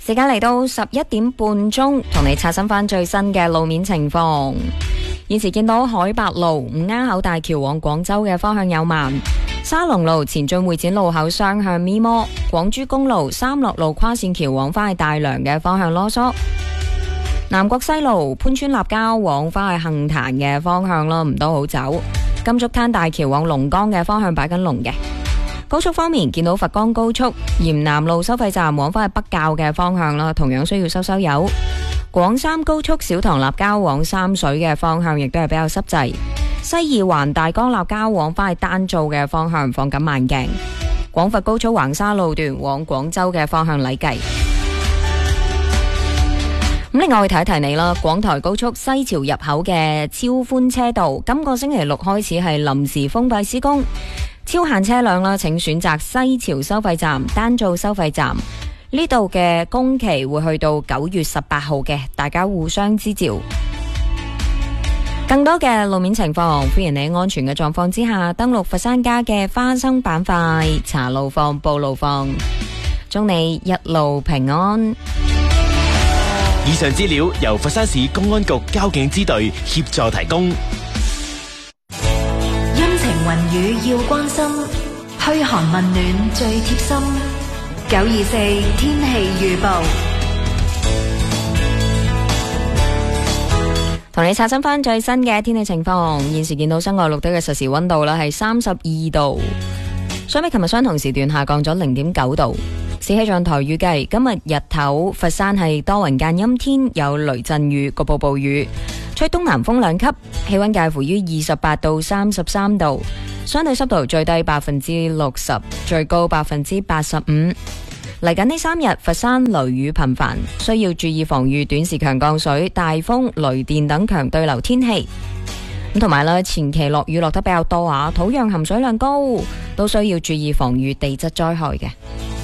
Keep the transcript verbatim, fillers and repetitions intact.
時間嚟到十一點半鐘，同你刷新翻最新嘅路面情況。現時見到海白路五鴉口大橋往廣州嘅方向有慢，沙龍路前進會展路口雙向咪摩，廣珠公路三樂路跨線橋往翻去大良嘅方向囉嗦，南國西路潘村立交往翻去杏壇嘅方向咯，唔多好走。金竹灘大橋往龍崗嘅方向擺緊龍嘅。高速方面，見到佛岡高速鹽南路收費站往翻去北滘嘅方向啦，同樣需要收收油。廣三高速小塘立交往三水嘅方向亦都係比較濕滯。西二環大江立交往翻去丹灶嘅方向放緊慢鏡。廣佛高速橫沙路段往廣州嘅方向禮計。咁另外我提一提你啦，廣台高速西樵入口嘅超寬車道，今個星期六開始係臨時封閉施工。超限車輛啦，請選擇西樵收費站、丹灶收費站。呢度嘅工期會去到九月十八號嘅，大家互相支照。更多嘅路面情況，歡迎你喺安全嘅狀況之下登錄佛山家嘅花生板塊，查路況、報路況，祝你一路平安。 以上資料由佛山市公安局交警支隊協助提供。 雲雨要關心，噓寒問暖最貼心。九二四天氣預報， 同你刷新翻最新嘅天氣情況。現時見到室外錄得嘅實時溫度啦，係三十二度，相比琴日相同時段下降咗零點九度。市氣象台預計今日日頭佛山係多雲間陰天，有雷陣雨，局部暴雨。吹東南風兩級，氣溫介乎於二十八到三十三度，相對濕度最低百分之六十，最高百分之八十五。嚟緊呢三日，佛山雷雨頻繁，需要注意防禦短時強降水、大風、雷電等強對流天氣。咁同埋咧，前期落雨落得比較多啊，土壤含水量高，都需要注意防禦地質災害嘅。